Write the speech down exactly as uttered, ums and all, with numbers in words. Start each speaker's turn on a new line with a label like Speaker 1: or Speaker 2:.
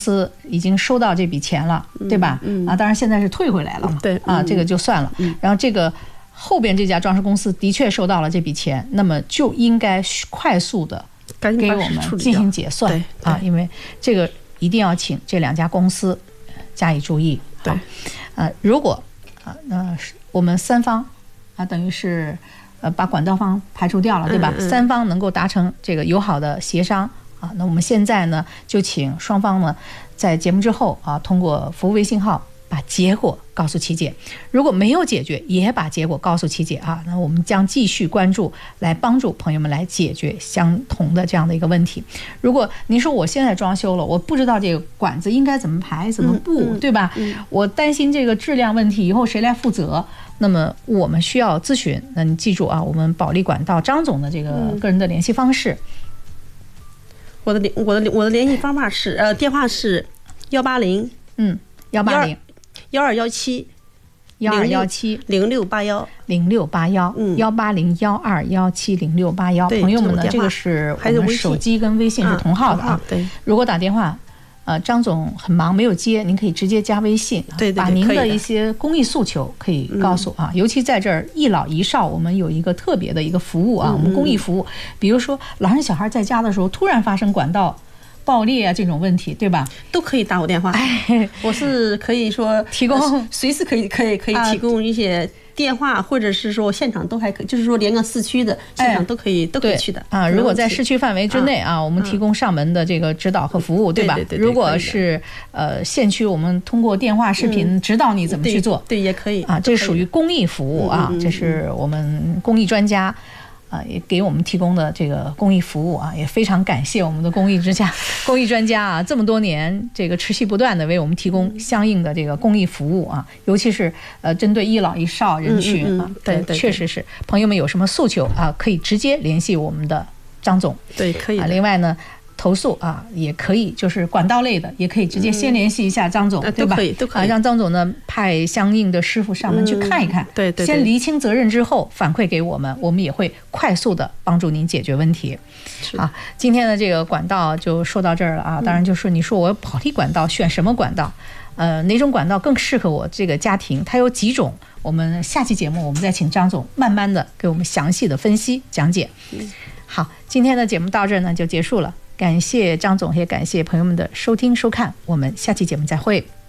Speaker 1: 司已经收到这笔钱了，对吧？
Speaker 2: 嗯嗯、
Speaker 1: 啊，当然现在是退回来了嘛，
Speaker 2: 对
Speaker 1: 啊，这个就算了。
Speaker 2: 嗯、
Speaker 1: 然后这个后边这家装饰公司的确收到了这笔钱，那么就应该快速的给我们进行结算啊，因为这个一定要请这两家公司加以注意。
Speaker 2: 对，
Speaker 1: 呃，如果啊，那我们三方啊，等于是呃把管道方排除掉了，对吧？
Speaker 2: 嗯嗯、
Speaker 1: 三方能够达成这个友好的协商。啊，那我们现在呢，就请双方呢，在节目之后啊，通过服务微信号把结果告诉琪姐。如果没有解决，也把结果告诉琪姐啊。那我们将继续关注，来帮助朋友们来解决相同的这样的一个问题。如果您说我现在装修了，我不知道这个管子应该怎么排、怎么布，
Speaker 2: 嗯嗯、
Speaker 1: 对吧？
Speaker 2: 嗯、
Speaker 1: 我担心这个质量问题，以后谁来负责？那么我们需要咨询。那你记住啊，我们保利管道张总的这个个人的联系方式。嗯
Speaker 2: 我的联我的我的联系方法是呃电话是幺八零
Speaker 1: 嗯幺八零
Speaker 2: 幺二幺七
Speaker 1: 幺二幺七
Speaker 2: 零六八幺
Speaker 1: 零六八幺幺八零幺二幺七零六八幺。朋友们呢，这个是我们手机跟微信是同号的啊。
Speaker 2: 对，
Speaker 1: 如果打电话，呃，张总很忙没有接，您可以直接加微信，
Speaker 2: 对对对，
Speaker 1: 把您的一些公益诉求可以告诉啊。尤其在这儿一老一少，我们有一个特别的一个服务啊，我们公益服务，比如说老人小孩在家的时候突然发生管道爆裂啊这种问题，对吧？
Speaker 2: 都可以打我电话，哎，我是可以说
Speaker 1: 提供，
Speaker 2: 随时可以可以可以提供一些电话，或者是说现场都还可以，就是说连个市区的现场都可以都可以去的
Speaker 1: 啊。如果在市区范围之内啊，我们提供上门的这个指导和服务，对吧？如果是呃县区，我们通过电话视频指导你怎么去做，
Speaker 2: 对，也可以
Speaker 1: 啊。这属于公益服务啊，这是我们公益专家。啊，也给我们提供的这个公益服务啊，也非常感谢我们的公益之家、公益专家啊，这么多年这个持续不断的为我们提供相应的这个公益服务啊，尤其是呃针对一老一少人群啊，
Speaker 2: 嗯嗯嗯、对, 对, 对，
Speaker 1: 确实是朋友们有什么诉求啊，可以直接联系我们的张总，
Speaker 2: 对，可以
Speaker 1: 啊。另外呢，投诉啊也可以，就是管道类的也可以直接先联系一下张总，
Speaker 2: 嗯、
Speaker 1: 对吧？
Speaker 2: 都可以，都可以
Speaker 1: 啊，让张总呢派相应的师傅上门去看一看，
Speaker 2: 嗯、对, 对对，
Speaker 1: 先厘清责任之后反馈给我们，我们也会快速的帮助您解决问题。啊，今天的这个管道就说到这儿了啊。当然就是你说我保利管道选什么管道，呃，哪种管道更适合我这个家庭？它有几种？我们下期节目我们再请张总慢慢的给我们详细的分析讲解。好，今天的节目到这儿呢就结束了。感谢张总，也感谢朋友们的收听收看，我们下期节目再会。